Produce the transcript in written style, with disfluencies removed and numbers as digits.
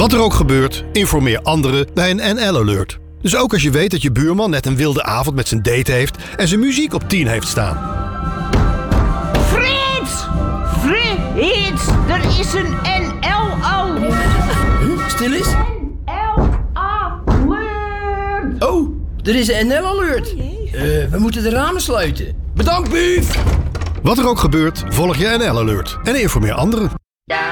Wat er ook gebeurt, informeer anderen bij een NL-alert. Dus ook als je weet dat je buurman net een wilde avond met zijn date heeft en zijn muziek op 10 heeft staan. Frits! Frits! Er is een NL-alert! Stil eens. NL-alert! Oh, er is een NL-alert. We moeten de ramen sluiten. Bedankt, Bief! Wat er ook gebeurt, volg je NL-alert en informeer anderen.